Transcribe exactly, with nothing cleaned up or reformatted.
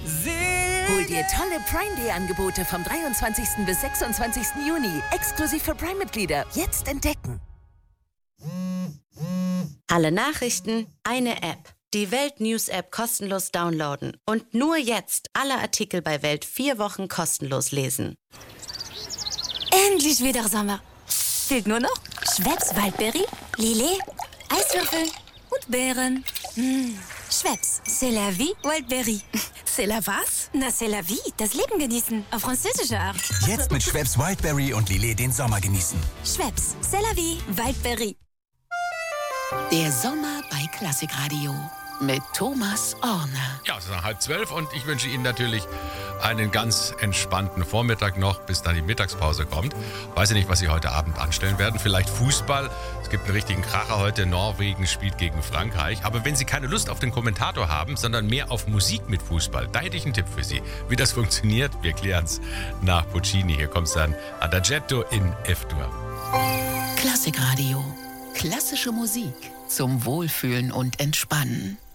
Hol dir tolle Prime Day Angebote vom dreiundzwanzigsten bis sechsundzwanzigsten Juni. Exklusiv für Prime-Mitglieder. Jetzt entdecken. Alle Nachrichten, eine App. Die Welt-News-App kostenlos downloaden. Und nur jetzt alle Artikel bei Welt vier Wochen kostenlos lesen. Endlich wieder Sommer. Fehlt nur noch Schweppes Waldberry, Lillet, Eiswürfel und Beeren. Mmh. Schweppes, c'est la vie, Waldberry. C'est la was? Na, c'est la vie, das Leben genießen, auf französische Art. Jetzt mit Schweppes Wildberry und Lillet den Sommer genießen. Schweppes, c'est la vie, Waldberry. Der Sommer bei Klassikradio mit Thomas Orner. Ja, es ist halb zwölf und ich wünsche Ihnen natürlich einen ganz entspannten Vormittag noch, bis dann die Mittagspause kommt. Weiß ich nicht, was Sie heute Abend anstellen werden. Vielleicht Fußball. Es gibt einen richtigen Kracher heute. Norwegen spielt gegen Frankreich. Aber wenn Sie keine Lust auf den Kommentator haben, sondern mehr auf Musik mit Fußball, da hätte ich einen Tipp für Sie. Wie das funktioniert, wir klären es nach Puccini. Hier kommt es dann Adagietto in F-Dur. Klassikradio. Klassische Musik zum Wohlfühlen und Entspannen.